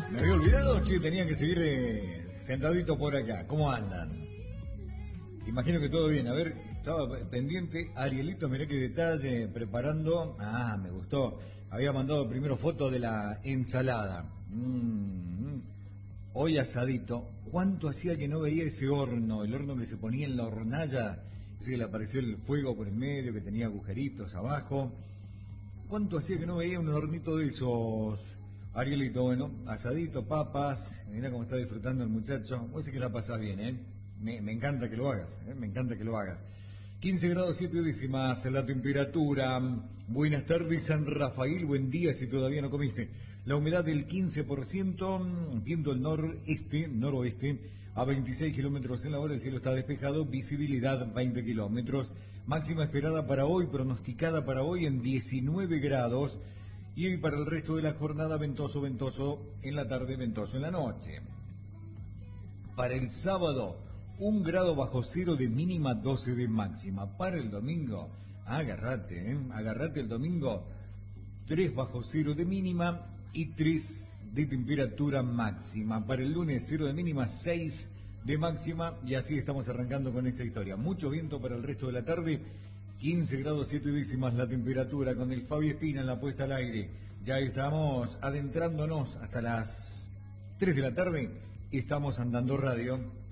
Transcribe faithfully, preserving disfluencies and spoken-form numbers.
Me había olvidado, che, tenía que seguir eh, sentadito por acá. ¿Cómo andan? Imagino que todo bien. A ver, estaba pendiente. Arielito, mirá qué detalle, preparando. Ah, me gustó. Había mandado primero foto de la ensalada. Mm, hoy asadito. ¿Cuánto hacía que no veía ese horno? El horno que se ponía en la hornalla. Ese que le apareció el fuego por el medio, que tenía agujeritos abajo. ¿Cuánto hacía que no veía un hornito de esos? Arielito, bueno, asadito, papas, mira cómo está disfrutando el muchacho. Vos sé que la pasás bien, ¿eh? Me, me encanta que lo hagas, ¿eh? Me encanta que lo hagas. quince grados siete décimas la temperatura. Buenas tardes, San Rafael, buen día si todavía no comiste. La humedad del quince por ciento, viento el noreste, noroeste, a veintiséis kilómetros en la hora, el cielo está despejado, visibilidad veinte kilómetros. Máxima esperada para hoy, pronosticada para hoy en diecinueve grados. Y hoy para el resto de la jornada, ventoso, ventoso en la tarde, ventoso en la noche. Para el sábado, un grado bajo cero de mínima, doce de máxima. Para el domingo, agárrate, ¿eh? Agárrate el domingo, tres bajo cero de mínima y tres de temperatura máxima. Para el lunes, cero de mínima, seis de máxima. Y así estamos arrancando con esta historia. Mucho viento para el resto de la tarde. quince grados siete décimas la temperatura con el Fabi Espina en la puesta al aire. Ya estamos adentrándonos hasta las tres de la tarde. Estamos andando radio.